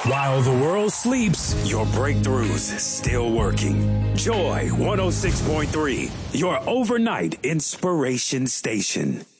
While the world sleeps, your breakthroughs still working. Joy 106.3, your overnight inspiration station.